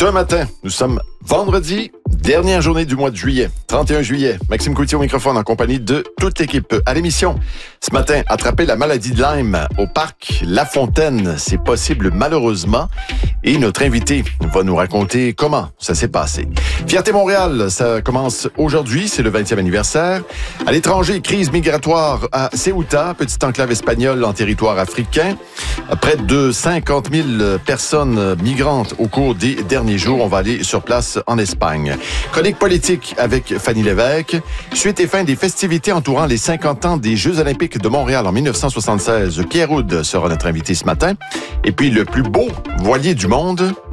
d'un matin. Nous sommes vendredi, dernière journée du mois de juillet, 31 juillet. Maxime Coutier au microphone en compagnie de toute l'équipe. À l'émission, ce matin, attraper la maladie de Lyme au parc La Fontaine, c'est possible malheureusement. Et notre invité va nous raconter comment ça s'est passé. Fierté Montréal, ça commence aujourd'hui, c'est le 20e anniversaire. À l'étranger, crise migratoire à Ceuta, petite enclave espagnole en territoire africain. Près de 50 000 personnes migrantes au cours des derniers jours. On va aller sur place en Espagne. Chronique politique avec Fanny Lévesque. Suite et fin des festivités entourant les 50 ans des Jeux olympiques de Montréal en 1976. Pierre Houde sera notre invité ce matin. Et puis le plus beau voilier du monde,